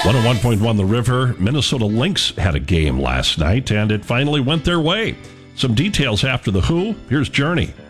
101.1 The River. Minnesota Lynx had a game last night, and it finally went their way. Some details after the Who. Here's Journey.